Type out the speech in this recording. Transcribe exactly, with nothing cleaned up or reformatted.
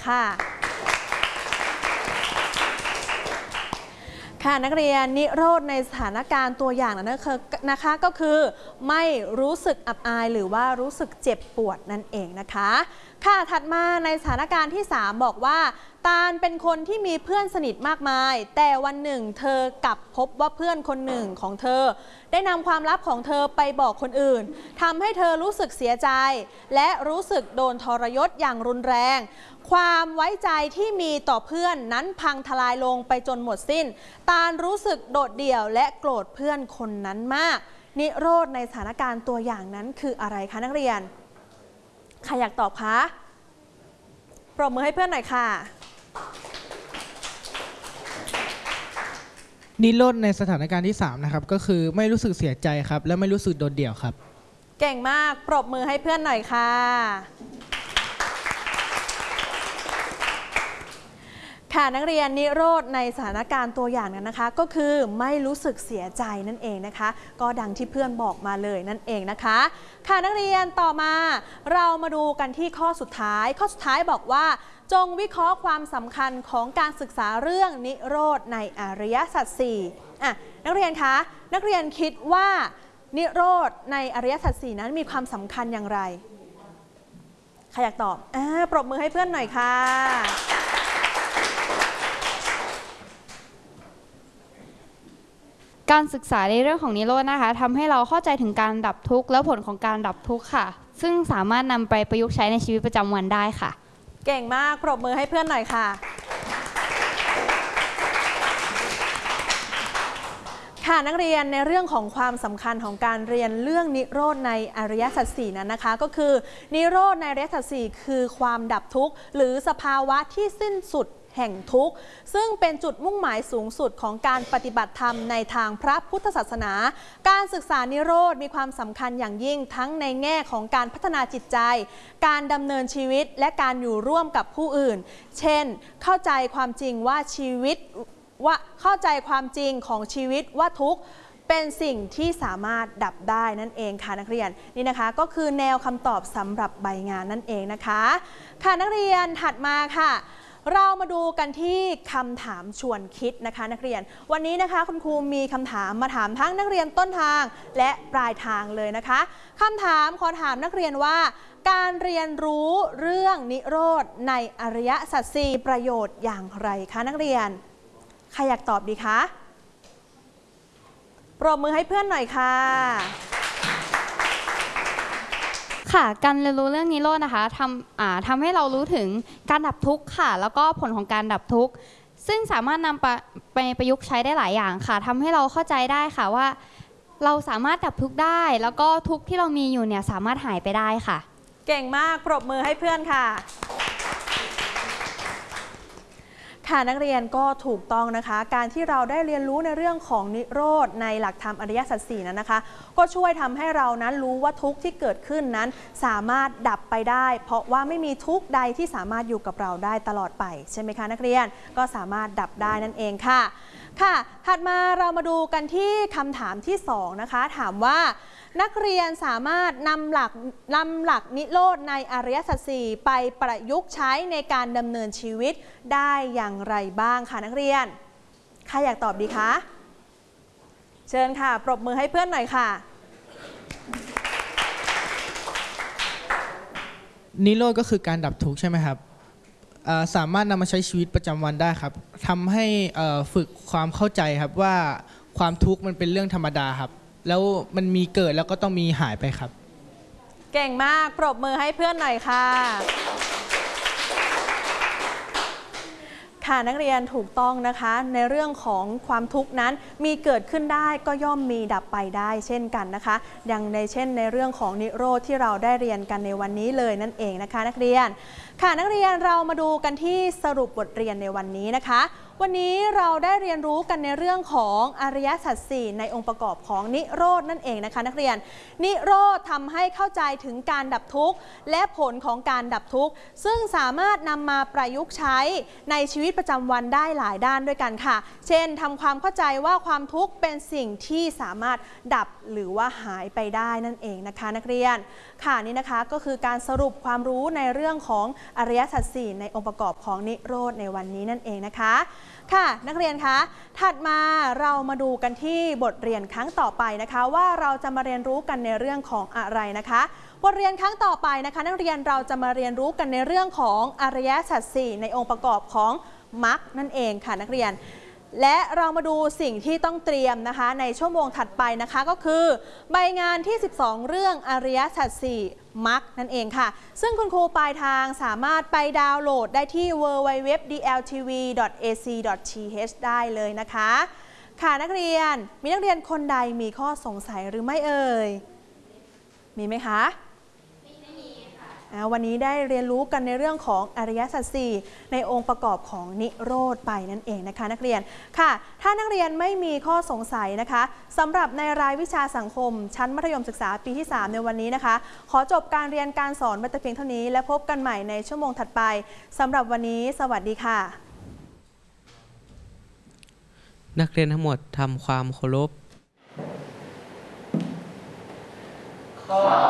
ค่ะค่ะนักเรียนนิโรธในสถานการณ์ตัวอย่างนะคะก็คือไม่รู้สึกอับอายหรือว่ารู้สึกเจ็บปวดนั่นเองนะคะค่ะถัดมาในสถานการณ์ที่สามบอกว่าตาลเป็นคนที่มีเพื่อนสนิทมากมายแต่วันหนึ่งเธอกลับพบว่าเพื่อนคนหนึ่งของเธอได้นำความลับของเธอไปบอกคนอื่นทำให้เธอรู้สึกเสียใจและรู้สึกโดนทรยศอย่างรุนแรงความไว้ใจที่มีต่อเพื่อนนั้นพังทลายลงไปจนหมดสิ้นตาลรู้สึกโดดเดี่ยวและโกรธเพื่อนคนนั้นมากนิโรธในสถานการณ์ตัวอย่างนั้นคืออะไรคะนักเรียนใครอยากตอบคะปรบมือให้เพื่อนหน่อยค่ะนิโรธในสถานการณ์ที่สามนะครับก็คือไม่รู้สึกเสียใจครับและไม่รู้สึกโดดเดี่ยวครับเก่งมากปรบมือให้เพื่อนหน่อยค่ะค่ะนักเรียนนิโรธในสถานการณ์ตัวอย่างนั้นนะคะก็คือไม่รู้สึกเสียใจนั่นเองนะคะก็ดังที่เพื่อนบอกมาเลยนั่นเองนะคะค่ะนักเรียนต่อมาเรามาดูกันที่ข้อสุดท้ายข้อสุดท้ายบอกว่าจงวิเคราะห์ความสำคัญของการศึกษาเรื่องนิโรธในอริยสัจสี่อ่ะนักเรียนคะนักเรียนคิดว่านิโรธในอริยสัจสี่นั้นมีความสำคัญอย่างไรใครอยากตอบอ่าปรบมือให้เพื่อนหน่อยค่ะการศึกษาในเรื่องของนิโรธนะคะทำให้เราเข้าใจถึงการดับทุกข์และผลของการดับทุกข์ค่ะซึ่งสามารถนำไปประยุกต์ใช้ในชีวิตประจำวันได้ค่ะเก่งมากปรบมือให้เพื่อนหน่อยค่ะค่ะนักเรียนในเรื่องของความสำคัญของการเรียนเรื่องนิโรธในอริยสัจสี่นั้นนะคะก็คือนิโรธในอริยสัจสี่คือความดับทุกข์หรือสภาวะที่สิ้นสุดแห่งทุกข์ซึ่งเป็นจุดมุ่งหมายสูงสุดของการปฏิบัติธรรมในทางพระพุทธศาสนาการศึกษานิโรธมีความสำคัญอย่างยิ่งทั้งในแง่ของการพัฒนาจิตใจการดำเนินชีวิตและการอยู่ร่วมกับผู้อื่นเช่นเข้าใจความจริงว่าชีวิตว่าเข้าใจความจริงของชีวิตว่าทุกข์เป็นสิ่งที่สามารถดับได้นั่นเองค่ะนักเรียนนี่นะคะก็คือแนวคำตอบสำหรับใบงานนั่นเองนะคะค่ะนักเรียนถัดมาค่ะเรามาดูกันที่คำถามชวนคิดนะคะนักเรียนวันนี้นะคะคุณครูมีคำถามมาถามทั้งนักเรียนต้นทางและปลายทางเลยนะคะคำถามขอถามนักเรียนว่าการเรียนรู้เรื่องนิโรธในอริยสัจสี่ประโยชน์อย่างไรคะนักเรียนใครอยากตอบดีคะปรบมือให้เพื่อนหน่อยค่ะค่ะการเรียนรู้เรื่องนิโรธนะคะทำอ่าทำให้เรารู้ถึงการดับทุกข์ค่ะแล้วก็ผลของการดับทุกข์ซึ่งสามารถนำไปไปประยุกต์ใช้ได้หลายอย่างค่ะทำให้เราเข้าใจได้ค่ะว่าเราสามารถดับทุกข์ได้แล้วก็ทุกข์ที่เรามีอยู่เนี่ยสามารถหายไปได้ค่ะเก่งมากปรบมือให้เพื่อนค่ะค่ะนักเรียนก็ถูกต้องนะคะการที่เราได้เรียนรู้ในเรื่องของนิโรธในหลักธรรมอริยสัจสี่นั้นนะคะก็ช่วยทำให้เรานั้นรู้ว่าทุกข์ที่เกิดขึ้นนั้นสามารถดับไปได้เพราะว่าไม่มีทุกข์ใดที่สามารถอยู่กับเราได้ตลอดไปใช่ไหมคะนักเรียนก็สามารถดับได้นั่นเองค่ะค่ะถัดมาเรามาดูกันที่คำถามที่สองนะคะถามว่านักเรียนสามารถนำหลักนำหลักนิโรธในอริยสัจสี่ไปประยุกต์ใช้ในการดำเนินชีวิตได้อย่างไรบ้างคะนักเรียนใครอยากตอบดีคะเชิญค่ะปรบมือให้เพื่อนหน่อยค่ะนิโรธก็คือการดับทุกข์ใช่ไหมครับสามารถนำมาใช้ชีวิตประจำวันได้ครับทำให้ฝึกความเข้าใจครับว่าความทุกข์มันเป็นเรื่องธรรมดาครับแล้วมันมีเกิดแล้วก็ต้องมีหายไปครับเก่งมากปรบมือให้เพื่อนหน่อยค่ะค่ะนักเรียนถูกต้องนะคะในเรื่องของความทุกข์นั้นมีเกิดขึ้นได้ก็ย่อมมีดับไปได้เช่นกันนะคะอย่างในเช่นในเรื่องของนิโรธที่เราได้เรียนกันในวันนี้เลยนั่นเองนะคะนักเรียนค่ะนักเรียนเรามาดูกันที่สรุปบทเรียนในวันนี้นะคะวันนี้เราได้เรียนรู้กันในเรื่องของอริยสัจสี่ในองค์ประกอบของนิโรธนั่นเองนะคะนักเรียนนิโรธทำให้เข้าใจถึงการดับทุกข์และผลของการดับทุกข์ซึ่งสามารถนำมาประยุกต์ใช้ในชีวิตประจำวันได้หลายด้านด้วยกันค่ะเช่นทำความเข้าใจว่าความทุกข์เป็นสิ่งที่สามารถดับหรือว่าหายไปได้นั่นเองนะคะนักเรียนค่ะนี่นะคะก็คือการสรุปความรู้ในเรื่องของอริยสัจสี่ในองค์ประกอบของนิโรธในวันนี้นั่นเองนะคะค่ะนักเรียนคะถัดมาเรามาดูกันที่บทเรียนครั้งต่อไปนะคะว่าเราจะมาเรียนรู้กันในเรื่องของอะไรนะคะบทเรียนครั้งต่อไปนะคะนักเรียนเราจะมาเรียนรู้กันในเรื่องของอริยสัจสี่ในองค์ประกอบของมรรคนั่นเองค่ะนักเรียนและเรามาดูสิ่งที่ต้องเตรียมนะคะในชั่วโมงถัดไปนะคะก็คือใบงานที่สิบสองเรื่องอริยสัจสี่มรรคนั่นเองค่ะซึ่งคุณครูปลายทางสามารถไปดาวน์โหลดได้ที่ ดับเบิลยู ดับเบิลยู ดับเบิลยู ดอท ดี แอล ที วี ดอท เอ ซี ดอท ที เอช ได้เลยนะคะค่ะนักเรียนมีนักเรียนคนใดมีข้อสงสัยหรือไม่เอ่ยมีไหมคะวันนี้ได้เรียนรู้กันในเรื่องของอริยสัจสี่ในองค์ประกอบของนิโรธไปนั่นเองนะคะนักเรียนค่ะถ้านักเรียนไม่มีข้อสงสัยนะคะสำหรับในรายวิชาสังคมชั้นมัธยมศึกษาปีที่สามในวันนี้นะคะขอจบการเรียนการสอนไว้แต่เพียงเท่านี้และพบกันใหม่ในชั่วโมงถัดไปสำหรับวันนี้สวัสดีค่ะนักเรียนทั้งหมดทำความเคารพ